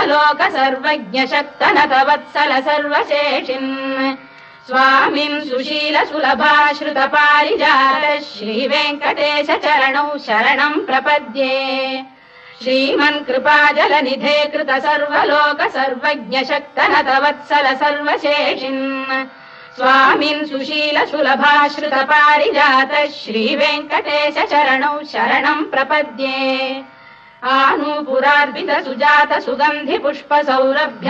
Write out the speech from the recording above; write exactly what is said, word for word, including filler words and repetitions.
सर्वलोक सर्वज्ञ शक्तनत वत्सल सर्वशेषिन् स्वामिन् सुशील सुलभाश्रुत पारिजात श्रीवेङ्कटेश चरणौ शरणम् प्रपद्ये श्रीमन् कृपाजलनिधे कृत सर्वलोक सर्वज्ञ शक्तनत वत्सल सर्वशेषिन् स्वामिन् सुशील सुलभाश्रुत पारिजात श्रीवेङ्कटेश चरणौ शरणम् प्रपद्ये आनूपुरार्पित सुजात सुगन्धि पुष्प सौरभ्य